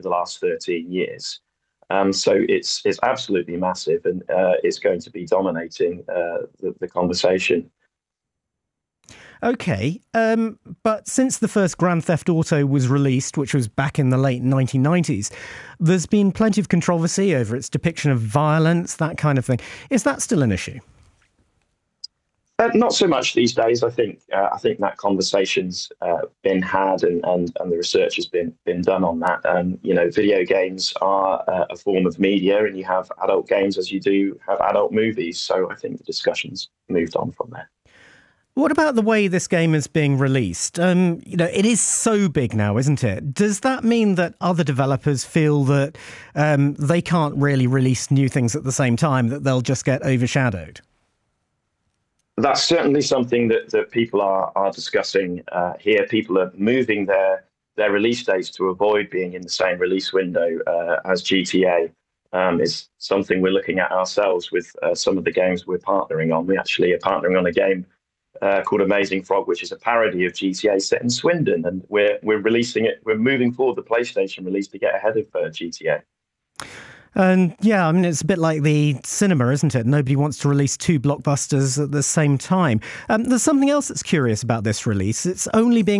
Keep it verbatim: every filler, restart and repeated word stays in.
over the last thirteen years. Um, so it's it's absolutely massive, and uh, it's going to be dominating uh, the, the conversation. Okay, um, but since the first Grand Theft Auto was released, which was back in the late nineteen nineties, there's been plenty of controversy over its depiction of violence, that kind of thing. Is that still an issue? Uh, not so much these days. I think uh, I think that conversation's uh, been had, and, and, and the research has been been done on that. Um, you know, video games are uh, a form of media, and you have adult games as you do have adult movies. So I think the discussion's moved on from there. What about the way this game is being released? Um, you know, it is so big now, isn't it? Does that mean that other developers feel that um, they can't really release new things at the same time, that they'll just get overshadowed? That's certainly something that, that people are are discussing uh, here. People are moving their their release dates to avoid being in the same release window uh, as G T A. Um, is something we're looking at ourselves with uh, some of the games we're partnering on. We actually are partnering on a game Uh, called Amazing Frog, which is a parody of G T A set in Swindon, and we're we're releasing it. We're moving forward the PlayStation release to get ahead of uh, G T A. And yeah, I mean, it's a bit like the cinema, isn't it? Nobody wants to release two blockbusters at the same time. Um, there's something else that's curious about this release. It's only being